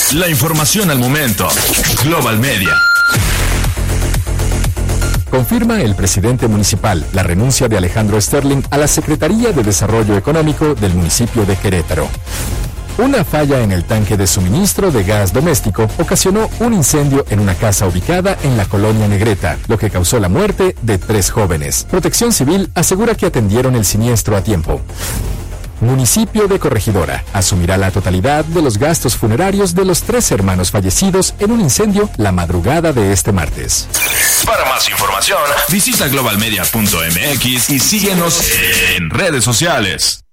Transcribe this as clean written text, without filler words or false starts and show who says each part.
Speaker 1: La información al momento. Global Media.
Speaker 2: Confirma el presidente municipal la renuncia de Alejandro Sterling a la Secretaría de Desarrollo Económico del municipio de Querétaro. Una falla en el tanque de suministro de gas doméstico ocasionó un incendio en una casa ubicada en la colonia Negreta, lo que causó la muerte de 3 jóvenes. Protección Civil asegura que atendieron el siniestro a tiempo. Municipio de Corregidora asumirá la totalidad de los gastos funerarios de los 3 hermanos fallecidos en un incendio la madrugada de este martes.
Speaker 1: Para más información, visita globalmedia.mx y síguenos en redes sociales.